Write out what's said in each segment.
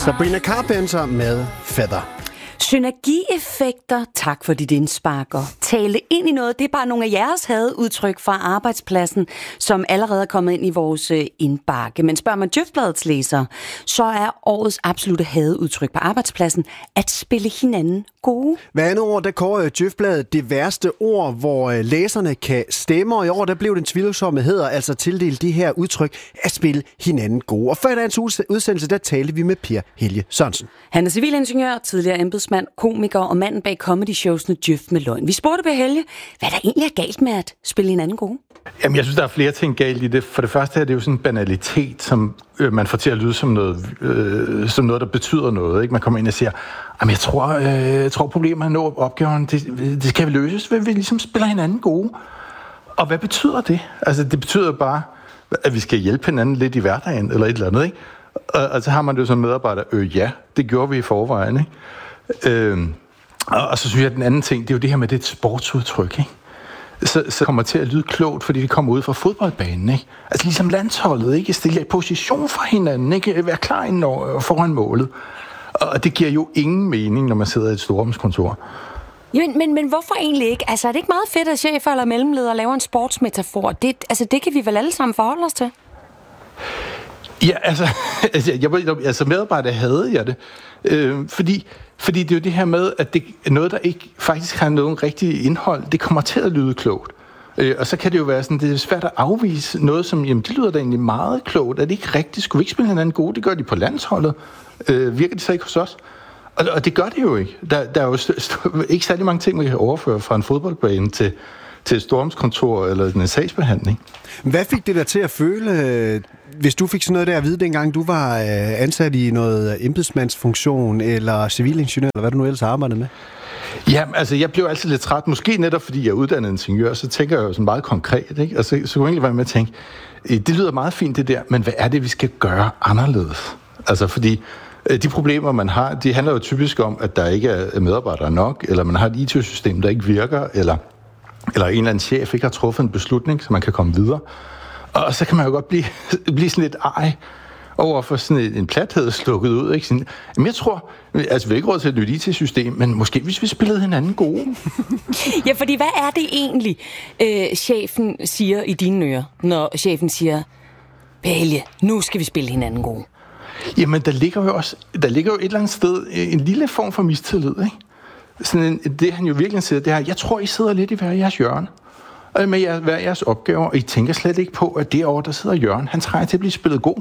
Sabrina Carpenter med Feather. Synergieffekter, tak for dit indspark, og tale ind i noget, det er bare nogle af jeres hadudtryk fra arbejdspladsen, som allerede er kommet ind i vores indbakke. Men spørger man Djøfbladets læsere, så er årets absolutte hadudtryk på arbejdspladsen at spille hinanden gode. Hver andet år, der kårer Djøfbladet det værste ord, hvor læserne kan stemme, og i år, der blev den tvivlsomme hæder altså tildelt de her udtryk at spille hinanden gode. Og før dagens udsendelse, der talte vi med Per Helge Sørensen. Han er civilingeniør, tidligere embedsmand, komiker og manden bag comedy-showsene Djøf med løgn. Vi spurgte Per Helge, hvad der egentlig er galt med at spille hinanden gode. Jamen, jeg synes, der er flere ting galt i det. For det første er det jo sådan en banalitet, som man får til at lyde som noget, der betyder noget. Ikke? Man kommer ind og siger, jamen, jeg tror problemerne og opgaven, det skal vi løses, hvis vi ligesom spiller hinanden gode. Og hvad betyder det? Altså, det betyder bare, at vi skal hjælpe hinanden lidt i hverdagen, eller et eller andet, ikke? Og så har man det jo som medarbejder, ja, det gjorde vi i forvejen, ikke? Og så synes jeg, at den anden ting, det er jo det her med det sportsudtryk, ikke? Så kommer til at lyde klogt, fordi det kommer ud fra fodboldbanen, ikke? Altså ligesom landsholdet, ikke? Stille i position for hinanden, ikke? Være klar foran målet. Og det giver jo ingen mening, når man sidder i et storrumskontor. Men hvorfor egentlig ikke? Altså er det ikke meget fedt, at chefer eller mellemledere laver en sportsmetafor? Det kan vi vel alle sammen forholde os til? Ja, altså medarbejder havde jeg det. Fordi det er jo det her med, at det noget, der ikke faktisk har nogen rigtig indhold, det kommer til at lyde klogt. Og så kan det jo være sådan, det er svært at afvise noget, som, jamen det lyder da egentlig meget klogt. Er det ikke rigtigt? Skulle vi ikke spille hinanden gode? Det gør de på landsholdet. Virker det så ikke hos os? Og det gør det jo ikke. Der er jo ikke særlig mange ting, man kan overføre fra en fodboldbane til et stormskontor eller en sagsbehandling. Hvad fik det dig til at føle, hvis du fik sådan noget der at vide, dengang du var ansat i noget embedsmandsfunktion eller civilingeniør, eller hvad du nu ellers arbejdede med? Ja, altså jeg blev altid lidt træt. Måske netop fordi jeg er uddannet ingeniør, så tænker jeg jo sådan meget konkret, ikke? Altså, så kunne jeg egentlig være med at tænke, det lyder meget fint det der, men hvad er det, vi skal gøre anderledes? Altså fordi de problemer, man har, de handler jo typisk om, at der ikke er medarbejdere nok, eller man har et IT-system, der ikke virker, eller en eller anden chef ikke har truffet en beslutning, så man kan komme videre. Og så kan man jo godt blive sådan lidt over for sådan en plathed slukket ud. Ikke? Sådan, jamen jeg tror, altså vi har ikke råd til et nyt IT-system, men måske hvis vi spillede hinanden gode. Ja, fordi hvad er det egentlig, chefen siger i dine ører, når chefen siger, Helge, nu skal vi spille hinanden gode? Jamen der ligger jo et eller andet sted en lille form for mistillid, ikke? Sådan det han jo virkelig siger, det er, jeg tror, I sidder lidt i hver jeres hjørne med hver jeres opgaver, og I tænker slet ikke på, at derovre, der sidder Jørgen, han trænger til at blive spillet god.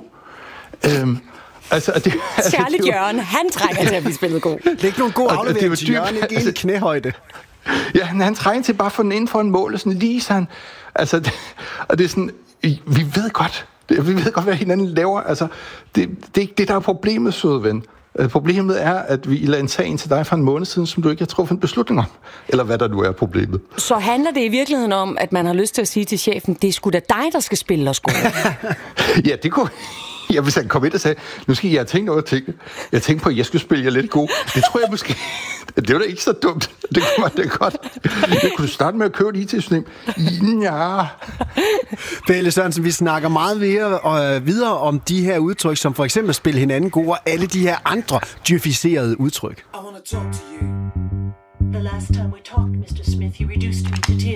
Særligt Jørgen, han trænger til at blive spillet god. Det er ikke nogen god aflevering til Jørgen, ikke en knæhøjde. Ja, han trænger til bare at få den inden for en mål, og sådan lige sådan, og det er sådan, vi ved godt, hvad hinanden laver, altså, det der er problemet, søde ven. Problemet er, at vi lader en sag ind til dig for en måned siden, som du ikke har truffet en beslutning om. Eller hvad der nu er problemet. Så handler det i virkeligheden om, at man har lyst til at sige til chefen, det er sgu da dig, der skal spille os gode. Ja, det kunne... Ja, hvis han kom ind og sagde, nu skal jeg tænke over ting. Jeg tænkte på, at jeg skulle spille jer lidt god. Det tror jeg måske... Det var da ikke så dumt. Det kunne man da godt. Jeg kunne starte med at købe et IT-system. Ja. Pelle Sørensen, vi snakker meget videre om de her udtryk, som for eksempel spille hinanden gode, og alle de her andre djøficerede udtryk. I want to talk to you. The last time we talked, Mr. Smith, you reduced me to tears.